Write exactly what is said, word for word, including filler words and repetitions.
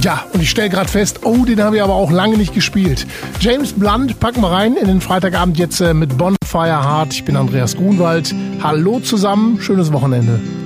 Ja, und ich stelle gerade fest, oh, den habe ich aber auch lange nicht gespielt. James Blunt packen wir rein in den Freitagabend jetzt äh, mit Bonfire Heart. Ich bin Andreas Grunwald. Hallo zusammen, schönes Wochenende.